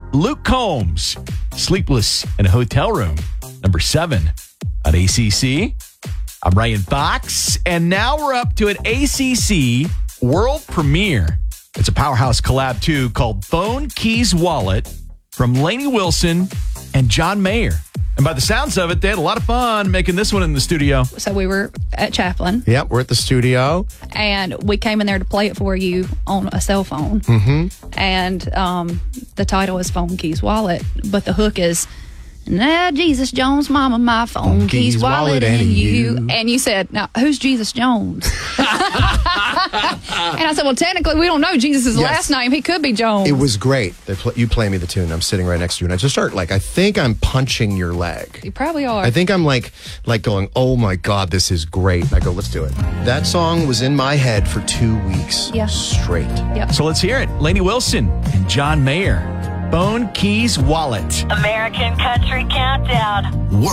Luke Combs, Sleepless in a Hotel Room, number 7 on ACC. I'm Ryan Fox, and now we're up to an ACC world premiere. It's a powerhouse collab, too, called Phone Keys Wallet from Lainey Wilson and John Mayer. And by the sounds of it, they had a lot of fun making this one in the studio. So we were at Chaplin. Yep, we're at the studio. And we came in there to play it for you on a cell phone. Mm-hmm. And the title is Phone Keys Wallet. But the hook is, now Jesus Jones, mama, my phone keys wallet and you. And you said, now, who's Jesus Jones? And I said, well, technically, we don't know Jesus' last name. He could be Jones. It was great. You play me the tune. I'm sitting right next to you. And I just start, I think I'm punching your leg. You probably are. I think I'm like going, oh my God, this is great. And I go, let's do it. That song was in my head for 2 weeks straight. Yep. So let's hear it. Lainey Wilson and John Mayer. Phone Keys Wallet. American Country Countdown.